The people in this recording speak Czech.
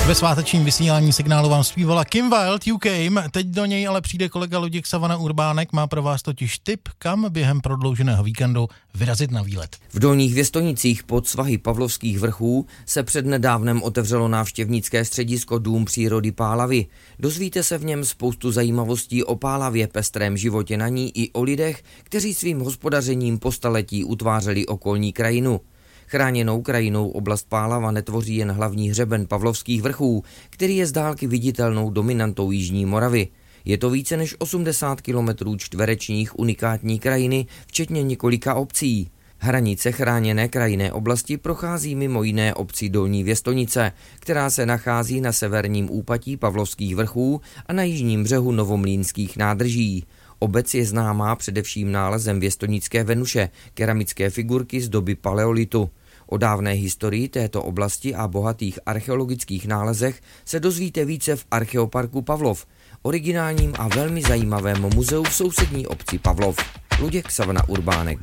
Ve svátečním vysílání signálu vám zpívala Kim Wilde, You Came, teď do něj ale přijde kolega Luděk Savana Urbánek, má pro vás totiž tip, kam během prodlouženého víkendu vyrazit na výlet. V Dolních Věstonicích pod svahy Pavlovských vrchů se přednedávnem otevřelo návštěvnické středisko Dům přírody Pálavy. Dozvíte se v něm spoustu zajímavostí o Pálavě, pestrém životě na ní i o lidech, kteří svým hospodařením po staletí utvářeli okolní krajinu. Chráněnou krajinou oblast Pálava netvoří jen hlavní hřeben Pavlovských vrchů, který je z dálky viditelnou dominantou jižní Moravy. Je to více než 80 km čtverečních unikátní krajiny, včetně několika obcí. Hranice chráněné krajinné oblasti prochází mimo jiné obcí Dolní Věstonice, která se nachází na severním úpatí Pavlovských vrchů a na jižním břehu Novomlýnských nádrží. Obec je známá především nálezem věstonické Venuše, keramické figurky z doby paleolitu. O dávné historii této oblasti a bohatých archeologických nálezech se dozvíte více v Archeoparku Pavlov, originálním a velmi zajímavém muzeu v sousední obci Pavlov. Luděk Savana Urbánek.